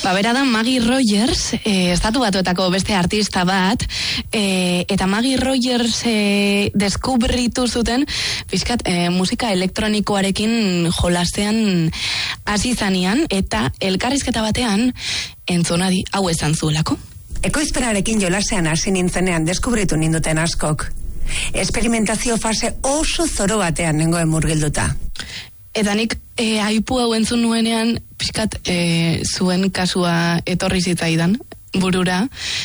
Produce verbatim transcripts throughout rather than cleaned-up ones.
Ba, bera da Maggie Rogers, eh, estatu batuetako beste artista bat, eh, eta Maggie Rogers eh, deskubritu zuten, pixkat, eh, musika elektronikoarekin jolastean hasi zanean, eta elkarrizketa batean entzonadi hau esan zuelako. Ekoizpenarekin jolasean hasi nintzenean deskubritu ninduten askok. Esperimentazio fase oso zoro batean nengoen murgilduta. Eta nik e, aipu hau entzun nuenean, pixkat e, zuen kasua etorri zitzaidan burura.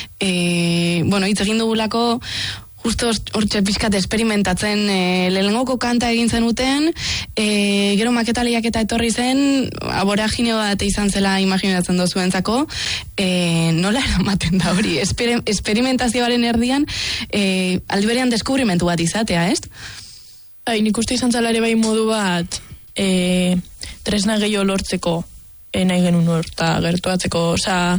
E, bueno, hitz egin dugulako, justo hortxe pixkat esperimentatzen e, lehenengoko kanta egin zenuten, e, gero maketaliak eta etorri zen, aboragine bat izan zela imaginatzen dozuentzako, e, nola eramaten da hori, Esper, esperimentazioaren erdian, e, aldi berean deskubrimentu bat izatea, ez? Ai, nik uste izan zela ere bai modu bat, E, tresna gehiago lortzeko e, nahi genuen horta gertuatzeko, osea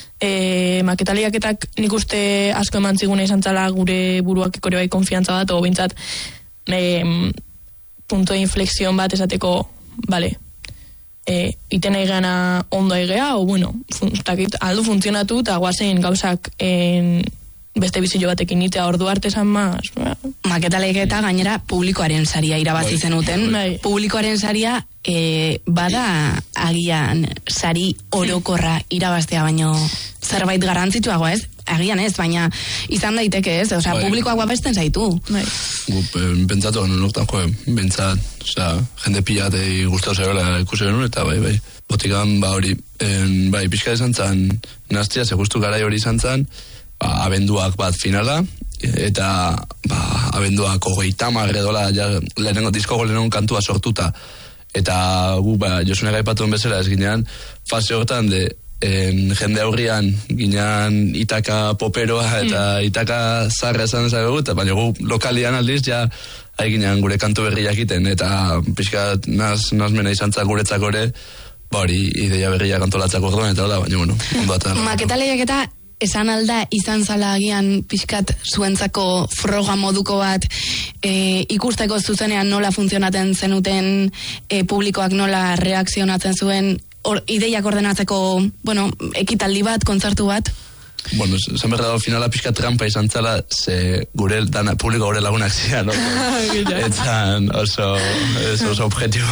e, maketaliaketak nik uste asko eman ziguna izan zala gure buruak ere bai konfiantza bat, o bintzat e, punto de inflexión bat esateko, bale, e, iten nahi gana ondo egea, o bueno, fun, takit, aldu funtzionatu eta guazen gauzak en, beste bizillo batekin nitea ordu arte esan maz. Maketaleik eta gainera publikoaren saria irabazi zenuten. Bai. Publikoaren saria e, bada agian sari orokorra irabaztea baino zerbait garrantzitsuagoa, ez? Agian ez, baina izan daiteke, ez? Osea, bai. Publikoak babesten zaitu. Bai. Gup, bentsatu gano nortan, jo, bentsat, osea, jende pilatei gustau zegoela ikusi genuen, eta bai, bai. Botikan, ba hori, en, bai, pixka izan zan, naztia, ze justu garai hori izan zan, ba, abenduak bat finala, eta ba, abenduak hogeita hamar edola, ja, lehenengo, diskogo lehenengo kantua sortuta, eta gu, ba, Josune gaipatuen bezala ez ginean, fase hortan, de, en, jende aurrian, ginean itaka poperoa, eta mm. itaka zarra esan ezagu, eta baina gu lokalian aldiz, ja, haiginean gure kantu berriak iten, eta pixka naz, nazmena izan zak guretzak ore, ba hori, ideia berriak antolatzak orduan, eta hola, baina, bueno, ondo eta... Maketaleak eta esan alda izan zala agian pixkat zuentzako froga moduko bat e, ikusteko zuzenean nola funtzionatzen zenuten, e, publikoak nola reakzionatzen zuen, or, ideiak ordenatzeko, bueno, ekitaldi bat, kontzertu bat? Bueno, esan berda finala pixka trampa izan zala, ze gure dana, publiko gure lagunak zian, no? Etzan oso, oso objetibo.